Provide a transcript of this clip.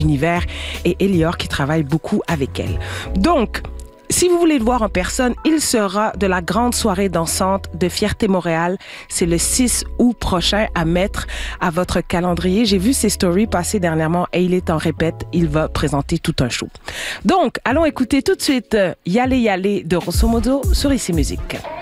Univers et Elior qui travaille beaucoup avec elle. Donc, si vous voulez le voir en personne, il sera de la grande soirée dansante de Fierté Montréal. C'est le 6 août prochain à mettre à votre calendrier. J'ai vu ses stories passer dernièrement et il est en répète. Il va présenter tout un show. Donc, allons écouter tout de suite Yale Yale de Rosso Mozo sur Ici Musique.